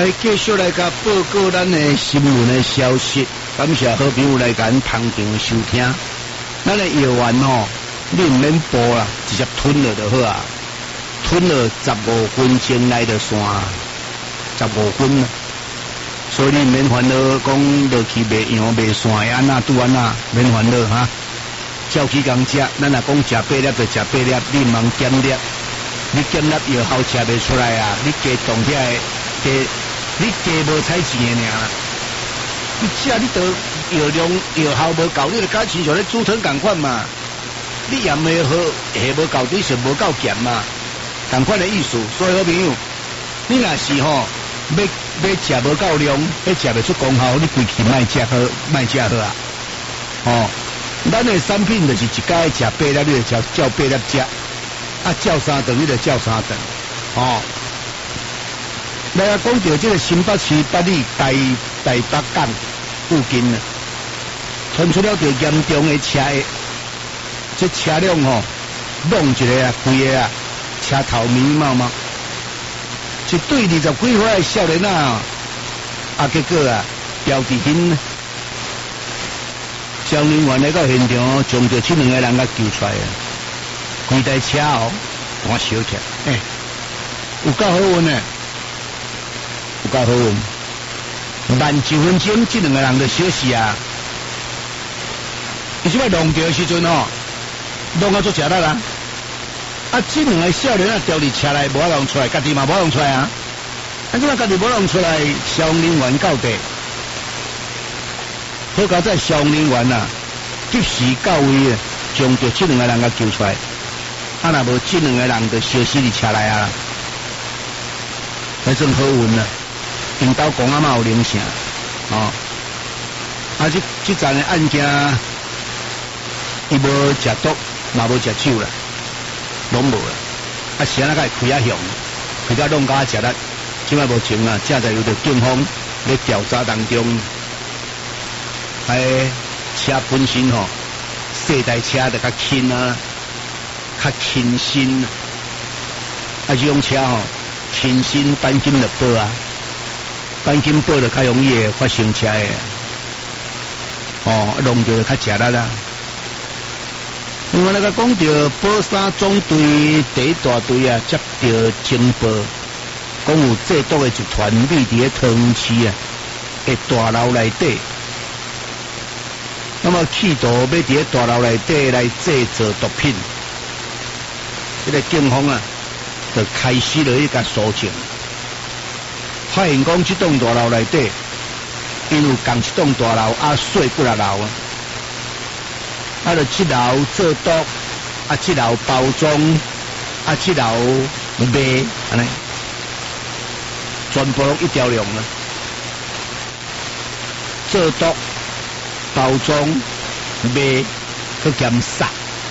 来继续来甲报告咱的新闻的消息，感谢好朋友来甲咱捧场收听。咱的药丸你唔免煲啦，直接吞了就好啊。吞了15分钟来就散，15分啦。所以你免烦恼讲落去袂样袂散安那拄安那，免烦恼哈。照起工食，咱若讲食8粒就食8粒，你茫减粒，你减粒药效食袂出来啊！你加动遐个加，你加无彩钱的尔啦。你食你得药量药效无够，你就甲亲像咧煮汤共款嘛。你盐袂好，下无够，你是无够咸嘛，共款的意思。所以好朋友，你若是要食无够量，要食袂出功效，你规气卖食好，卖食好啊！咱的产品就是一家食8粒，你就照8粒食，照3顿你就照3顿，来讲到这个新北市北里台北港附近呢，传出了条严重的车祸，这车辆弄一个啊，规个啊，车头面貌嘛，一对20几岁的少年结果标志性。消防员来到现场，将这2个人救出来啊！规台车赶烧起来，有够好运呢，有够好运。慢1分钟，这2个人就小死啊！伊即摆弄掉的时阵弄足吃力啦！这2个少年掉伫车内，无法弄出来，家己嘛无法弄出来啊！即摆家己无弄出来，消防人员到地。好佳在消防人员及时到位啊，将这2个人救出来。若无这2个人就消失伫车内啊！那真好运啊！因兜公阿妈有灵性这桩的案件，伊无食毒，嘛无食酒啦，拢无啦。谁会开遐凶？开到弄到食力，即摆目前正在由着警方咧调查当中。车本身细台车就较轻啊，较轻身这种车轻身钣金就保啊，钣金保就较容易发生车的弄着就较吃力啦。另外来讲到宝山总队第1大队接到情报，讲有制毒的集团秘伫桃园市的大楼内底。那么企图要伫大楼内底来制造毒品，这个警方就开始了一个搜证，发现讲这栋大楼内底，因有共一栋大楼细几啊楼就这楼做毒，这楼包装，这楼卖安尼，全部一条龙做毒。包装、卖，去检杀，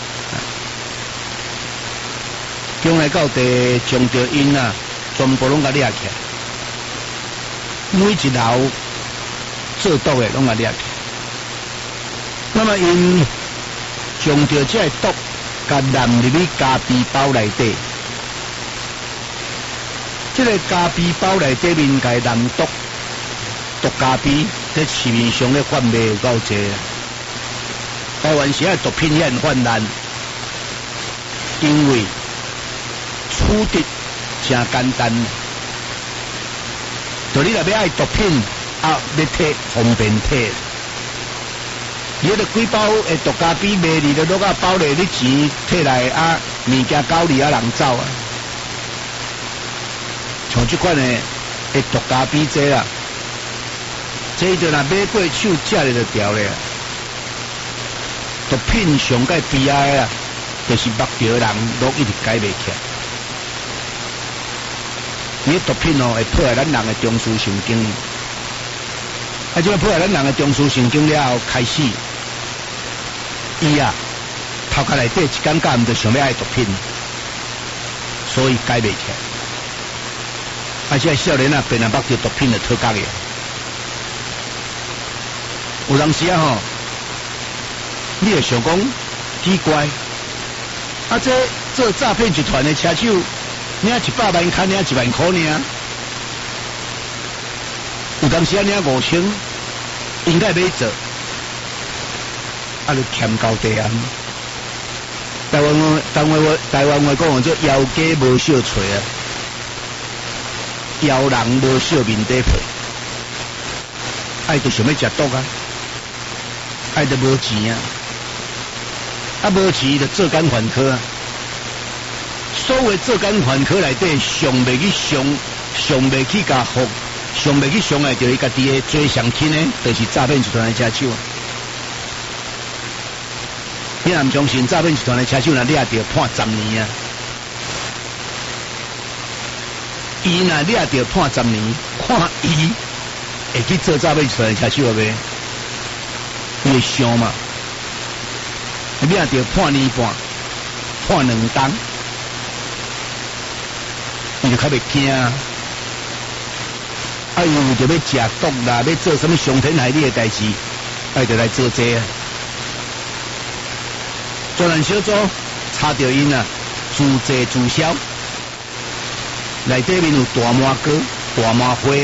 将来到地将着因全部拢甲掠起来，每一楼做毒的拢甲掠起来。那么因将着这毒甲揽入去咖啡包内底，这个咖啡包内底面甲揽毒咖啡。在市面上咧贩卖有够济，台湾现在毒品也很泛滥，因为取得真简单，就你若要爱毒品要摕方便摕，你著几包的毒咖啡卖你就落个包里，你钱摕来物件交你人走啊，像这款的毒咖啡这这就若买过手食了就掉了。毒品上界悲哀就是目着人都一直改袂起来。你毒品会破坏咱人的中枢神经，这个破坏咱人的中枢神经了后，开始伊头壳内底一感觉毋就想要爱毒品，所以改袂起来。这少年变目着毒品就脱角去。有当时你会想讲奇怪，这做诈骗集团的车手，领100万，领1万块尔， 有当时啊，领5000，应该买做，啊，就欠交地啊。台湾话讲叫妖鸡无小锤啊，妖人无小面底皮，爱就想要食毒啊，爱就无钱啊，啊无钱就做奸犯科啊。所谓做奸犯科内底，上袂去甲服，上袂去伤害到伊家己的最上亲的，就是诈骗集团的车手。你若唔相信，诈骗集团的车手若抓到判10年啊！伊若抓到判10年，看伊会去做诈骗集团的车手袂？伊会想嘛？抓到判2半，判2档，伊就较袂惊啊！啊，伊就要食毒啦，要做什么伤天害理的代志，啊，就来做这啊！专案小组查到因啊，自制自销，内底面有大麻果、大麻花，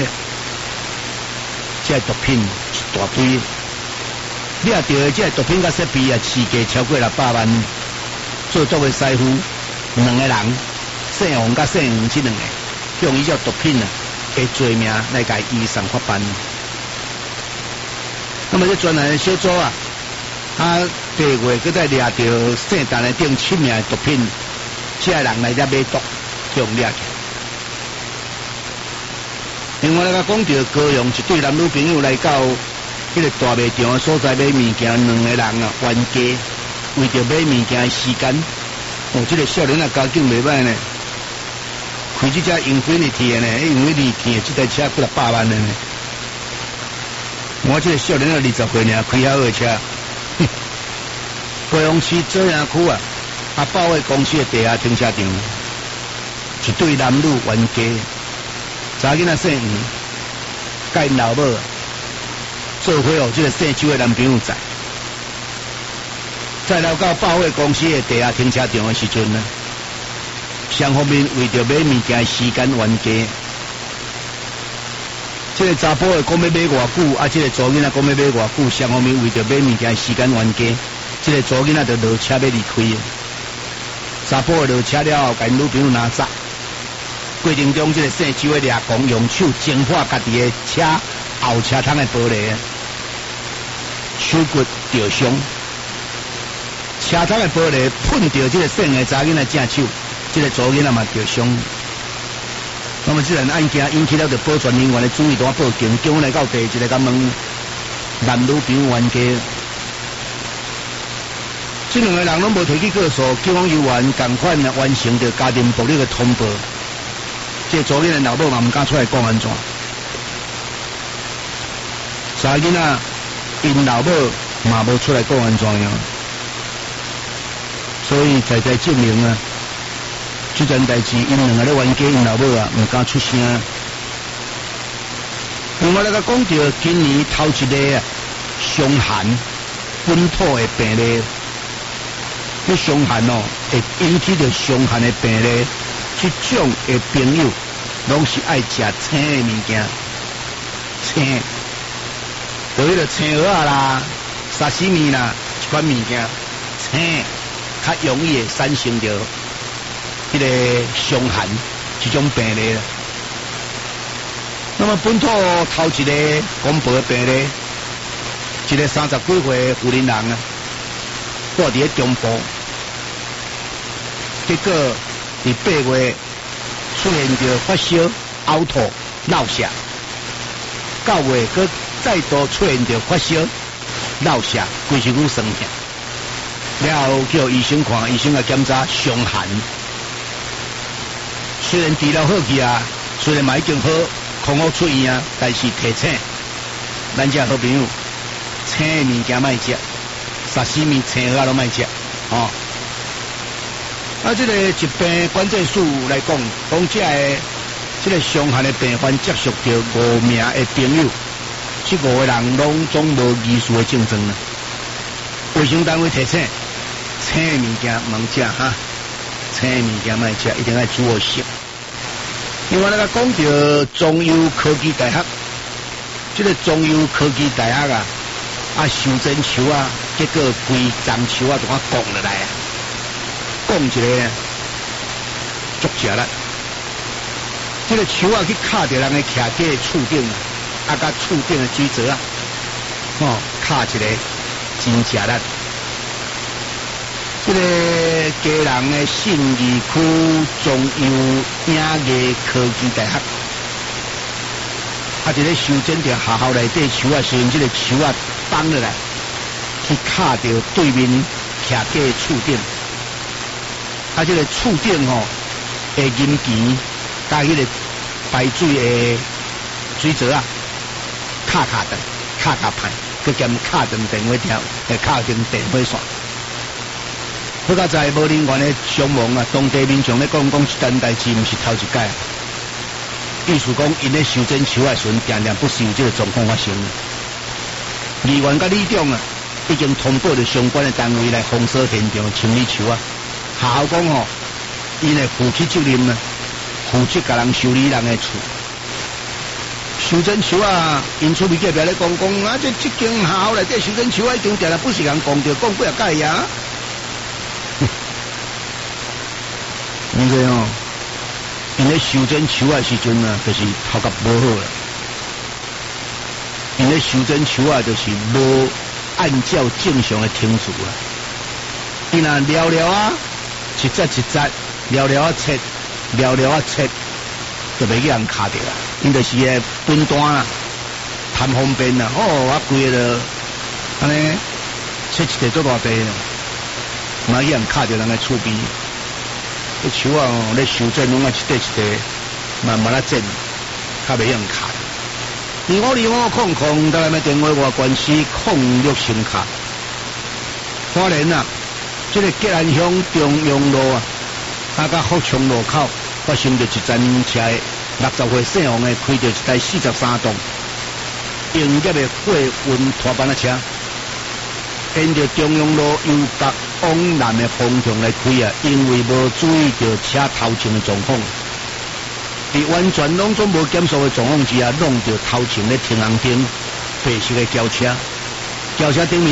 这毒品一大堆。抓到的这毒品甲设备啊，市价超过600万。做毒的师傅2个人，姓王甲姓黄这2个，用伊这毒品啊的罪名来甲移送法办。那么这专案小组啊。第月佮再抓到姓陈的顶7名的毒品，这个人来遮买毒，用抓去。另外来甲讲到高雄一对男女朋友来到迄个大卖场的所在买物件，2个人啊冤家，为着买物件的时间，这个少年啊家境袂歹呢，开这只Infinity的呢，Infinity的这台车过600万的呢。我这个少年啊20岁呢，开好个车。高雄市左营区啊，保卫公司的地下停车场，一对男女冤家，查囡仔姓黄，甲因老母做伙哦，这个姓周的男朋友在来到保卫公司的地下停车场的时阵呢，双方面为着买物件的时间冤家。这个查甫的讲要买偌久，啊，这个查囡仔讲要买偌久，双方面为着买物件的时间冤家。这个查囡仔就落车要离开，查甫落车了后，甲因女朋友拿走。过程中，这个姓周的掠狂用手挣破家己的车后车窗的玻璃，手骨受伤。车窗的玻璃碰到这个姓的查囡仔正手，这个查囡仔嘛受伤。那么这件案件引起了保全人员的注意，都报警，警方来到第一个甲问男女朋友冤家。这2个人拢无提起告诉，警方人员赶快完成着家庭暴力的通报。这查囡仔老母嘛唔敢出来讲安怎，查囡仔因老母嘛无出来讲安怎样，所以在证明啊，这件代志因2个咧冤家，因老母啊唔敢出声。另外来个讲到今年头一个啊，伤寒本土的病例。这伤寒哦，会引起着伤寒的病例，这种的朋友，拢是爱食青的物件，青，就迄个青蚵仔啦、沙西米啦，一款物件，青，较容易会产生着迄个伤寒这种病例。那么本土头一个公布的病例，一个30几岁的妇人啊，住伫中部。结果，伫8月出现着发烧、呕吐、落瀉，9月佮再度出现着发烧、落瀉，规身躯酸痛。了后叫医生看，医生来检查伤寒。虽然治疗好去啊，虽然嘛已经好，康复出院啊，但是提醒咱这好朋友，青的物件莫食，沙西米、青蚵仔都莫食，哦。这个疾病关键数来讲，这个伤寒的病患接触到5名的朋友，这5个人拢总无疑似的症状呢。卫生单位提醒，青的物件莫食哈，青的物件莫食，一定要煮好食。另外，讲到中油科技大学这个中油科技大学啊，修真树啊，结果规樟树啊，就我拱落来啊，拱一个足食力。这个树啊，去卡着人的徛底的厝顶啊，甲厝顶的水槽啊，卡一个真食力。这个家人的信义区中油影艺科技大学。这个修真店学校内底树啊，是用这个树啊绑落来，去卡着对面徛底的厝顶。这个厝顶的银旗加迄个排水的水槽啊，卡断，卡歹，佮兼卡断电话条，卡断电话线。好佳在无人员的伤亡啊，当地民众咧讲这件代志，毋是头一届。意思讲，因咧修真树啊，时定定不是有这个状况发生。议员甲里长啊，已经通报了相关的单位来封锁现场清理树啊。学校讲因会负起责任啊，负责甲人修理人的厝。修真树啊，因厝边隔壁咧讲啊，这间学校内底修真树啊，已经定定不是人讲着讲几啊届呀。你说因咧修真树啊时阵啊，就是头壳无好啦。因咧修真树啊，就是无按照正常的程序啦。因啊聊聊啊，一节一节聊聊啊切，聊聊啊切，就袂去人卡着啦。因就是个分单啦，贪方便啦。我规个安尼切一块做偌济，嘛去人卡着人个厝边。这树啊，咧修正拢啊一块一块，慢慢啊整，较袂用卡。2525，台湾的电话外关系06声卡。花莲啊，这个吉安乡中央路啊，甲福昌路口发生着一站车60岁姓王的开着一台43吨营业的货运拖板车，沿着中央路由北往南的方向来开啊，因为无注意到车头前的状况，伫完全拢总无检查的状况之下，弄到头前的停红灯，白色的轿车顶面。